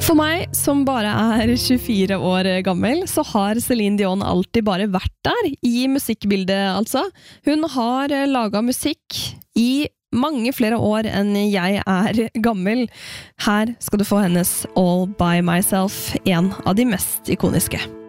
For meg, som bare er 24 år gammel, så har Celine Dion alltid bare vært der, i musikkbildet altså. Hun har laget musikk i mange flere år enn jeg er gammel. Her skal du få hennes All By Myself, en av de mest ikoniske.